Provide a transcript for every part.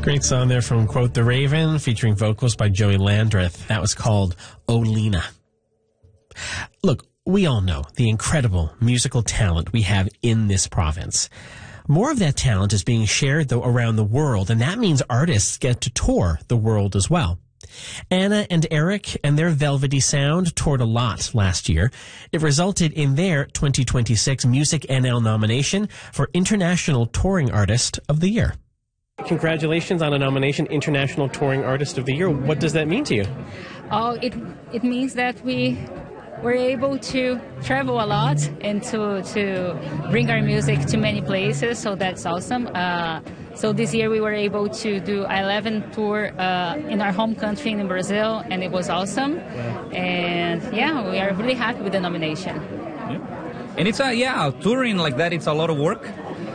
Great song there from Quote the Raven, featuring vocals by Joey Landreth. That was called Oh Lena. Look, we all know the incredible musical talent we have in this province. More of that talent is being shared, though, around the world, and that means artists get to tour the world as well. Anna and Eric and their velvety sound toured a lot last year. It resulted in their 2026 Music NL nomination for International Touring Artist of the Year. Congratulations on a nomination, International Touring Artist of the Year. What does that mean to you? Oh, it means that we were able to travel a lot and to bring our music to many places, so that's awesome. So this year we were able to do 11 tour in our home country in Brazil, and it was awesome. Wow. And yeah, we are really happy with the nomination. Yeah. And it's touring like that, it's a lot of work.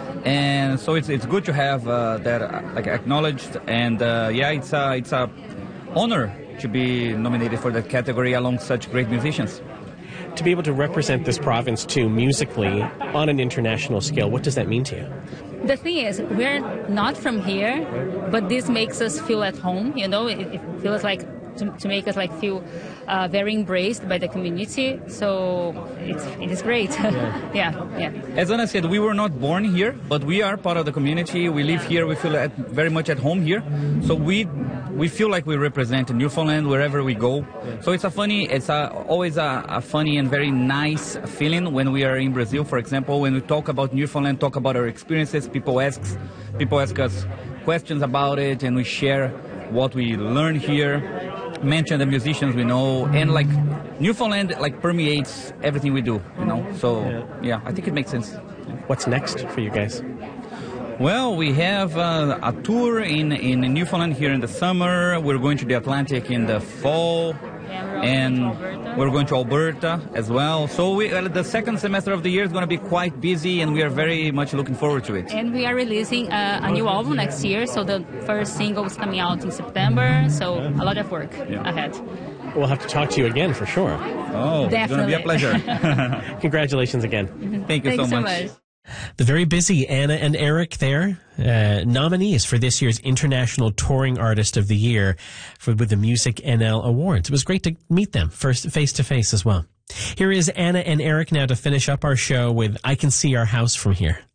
And so it's good to have that acknowledged, and it's a honor to be nominated for that category along such great musicians. To be able to represent this province too musically on an international scale, what does that mean to you? The thing is, we're not from here, but this makes us feel at home. You know, it feels like to make us feel very embraced by the community. So it is great. Yeah. As Anna said, we were not born here, but we are part of the community. We live here. We feel very much at home here. So we feel like we represent Newfoundland wherever we go. So it's always a funny and very nice feeling when we are in Brazil. For example, when we talk about Newfoundland, talk about our experiences, people ask us questions about it, and we share what we learn here, mention the musicians we know, and Newfoundland permeates everything we do, you know. So yeah, I think it makes sense. What's next for you guys? Well, we have a tour in Newfoundland here in the summer. We're going to the Atlantic in the fall, and we're going to Alberta as well. So the second semester of the year is going to be quite busy, and we are very much looking forward to it. And we are releasing a new album next year, so the first single is coming out in September, so a lot of work ahead. We'll have to talk to you again for sure. Oh, definitely. It's going to be a pleasure. Congratulations again. Thank you so much. The very busy Anna and Eric there, nominees for this year's International Touring Artist of the Year with the Music NL Awards. It was great to meet them face to face as well. Here is Anna and Eric now to finish up our show with I Can See Our House From Here.